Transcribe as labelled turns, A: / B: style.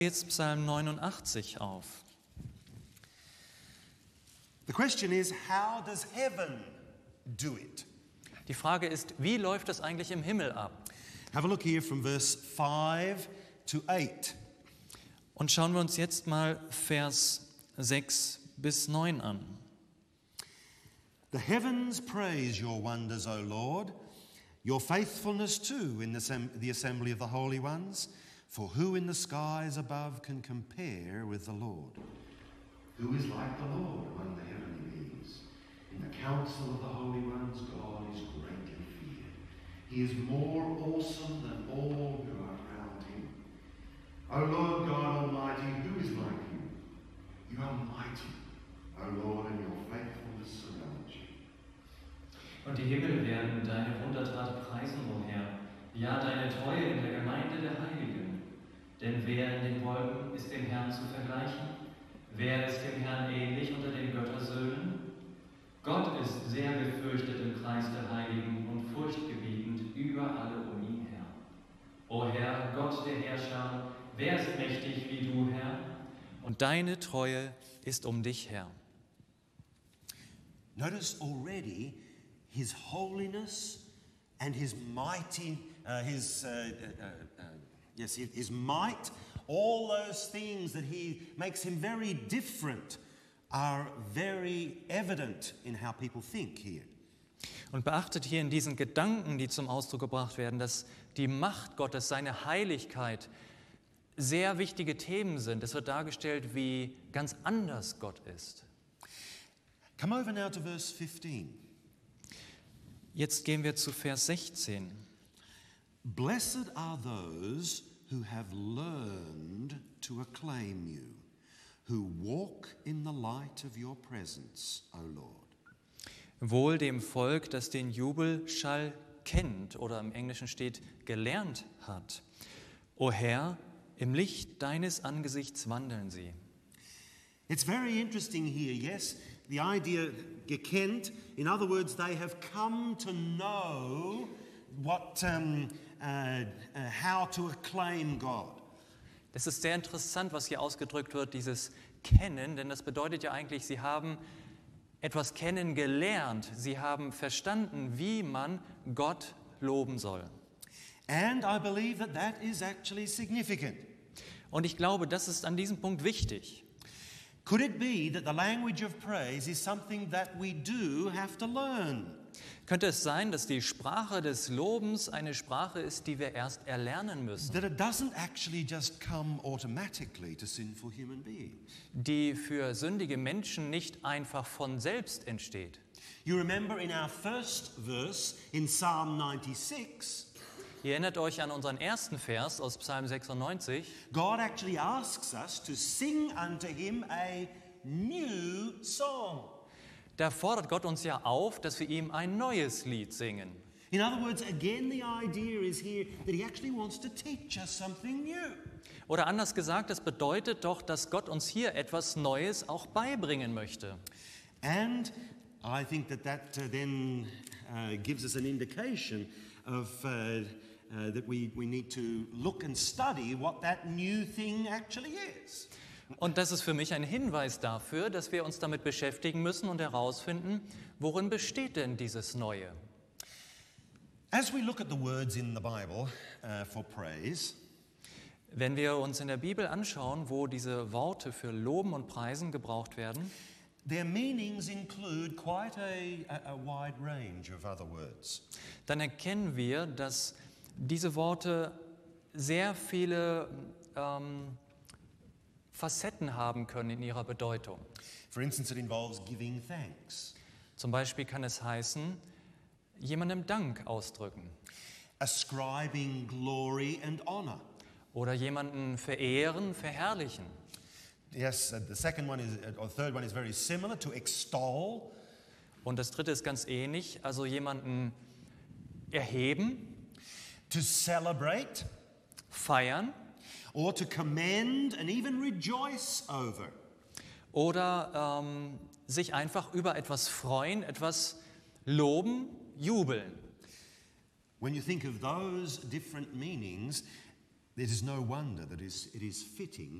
A: Jetzt Psalm 89 auf.
B: The question is, how does heaven do it?
A: Die Frage ist, wie läuft das eigentlich im Himmel ab?
B: Have a look here from verse 5 to 8.
A: Und schauen wir uns jetzt mal Vers 6 bis 9 an.
B: The heavens praise your wonders, O Lord, your faithfulness too in the assembly of the holy ones. For who in the skies above can compare with the Lord?
C: Who is like the Lord among the heavenly beings? In the council of the holy ones, God is greatly feared. He is more awesome than all who are around him. O Lord God Almighty, who is like you? You are mighty, O Lord, and your faithfulness surrounds you.
D: Und die Himmel werden deine Wundertat preisen, o Herr, ja, deine Treue in der Gemeinde der Heiligen. Denn wer in den Wolken ist dem Herrn zu vergleichen? Wer ist dem Herrn ähnlich unter den Göttersöhnen? Gott ist sehr gefürchtet im Kreis der Heiligen und furchtgebietend über alle um ihn her. O Herr, Gott der Herrscher, wer ist mächtig wie du, Herr?
A: Und deine Treue ist um dich her.
B: Notice already his holiness and his mighty, his might, all those things that he makes him very different are very evident in how people think here.
A: Und beachtet hier in diesen Gedanken, die zum Ausdruck gebracht werden, dass die Macht Gottes, seine Heiligkeit, sehr wichtige Themen sind. Es wird dargestellt, wie ganz anders Gott ist.
B: Come over now to verse 15.
A: Jetzt gehen wir zu Vers 16.
B: Blessed are those who have learned to acclaim you, who walk in the light of your presence, O Lord.
A: Wohl dem Volk, das den Jubelschall kennt oder im Englischen steht, gelernt hat. O Herr, im Licht deines Angesichts wandeln sie.
B: It's very interesting here, yes, the idea gekennt, in other words, they have come to know how to acclaim God.
A: Das ist sehr interessant, was hier ausgedrückt wird, dieses Kennen, denn das bedeutet ja eigentlich, sie haben etwas kennengelernt, sie haben verstanden, wie man Gott loben soll.
B: And I believe that is actually significant.
A: Und ich glaube, das ist an diesem Punkt wichtig.
B: Could it be that the language of praise is something that we do have to learn?
A: Könnte es sein, dass die Sprache des Lobens eine Sprache ist, die wir erst erlernen müssen?
B: That it doesn't actually just come automatically to sinful human beings.
A: Die für sündige Menschen nicht einfach von selbst entsteht.
B: You remember in our first verse in Psalm 96,
A: Ihr erinnert euch an unseren ersten Vers aus Psalm 96.
B: God actually asks us to sing unto him a new song.
A: Da fordert Gott uns ja auf, dass wir ihm ein neues Lied singen.
B: In other words, again the idea is here that he actually wants to teach us something new.
A: Oder anders gesagt, das bedeutet doch, dass Gott uns hier etwas Neues auch beibringen möchte.
B: And I think that then gives us an indication of that we need to look and study what that new thing actually is.
A: Und das ist für mich ein Hinweis dafür, dass wir uns damit beschäftigen müssen und herausfinden, worin besteht denn dieses Neue?
B: As we look at the words in the Bible for praise,
A: wenn wir uns in der Bibel anschauen, wo diese Worte für Loben und Preisen gebraucht werden,
B: their meanings include quite a wide range of other words.
A: Dann erkennen wir, dass diese Worte sehr viele Facetten haben können in ihrer Bedeutung.
B: For instance, it involves giving thanks.
A: Zum Beispiel kann es heißen, jemandem Dank ausdrücken.
B: Ascribing glory and honor.
A: Oder jemanden verehren, verherrlichen.
B: Yes, the third one is very similar, to extol.
A: Und das dritte ist ganz ähnlich, also jemanden erheben.
B: To celebrate.
A: Feiern.
B: Or to commend and even rejoice over.
A: Oder sich einfach über etwas freuen, etwas loben, jubeln.
B: When you think of those different meanings, It is no wonder that it is fitting